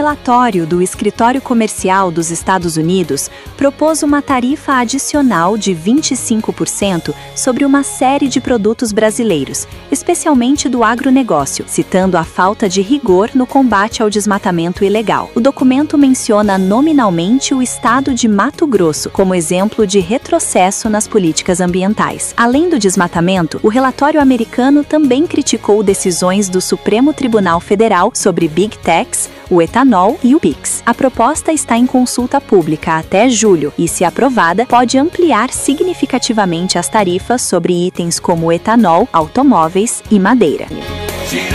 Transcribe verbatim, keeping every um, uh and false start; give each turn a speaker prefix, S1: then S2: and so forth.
S1: relatório do Escritório Comercial dos Estados Unidos propôs uma tarifa adicional de vinte e cinco por cento sobre uma série de produtos brasileiros, especialmente do agronegócio, citando a falta de rigor no combate ao desmatamento ilegal. O documento menciona nominalmente o estado de Mato Grosso como exemplo de retrocesso nas políticas ambientais. Além do desmatamento, o relatório americano também criticou decisões do Supremo Tribunal Federal sobre Big Techs, o etanol e o Pix. A proposta está em consulta pública até julho e, se aprovada, pode ampliar significativamente as tarifas sobre itens como etanol, automóveis e madeira.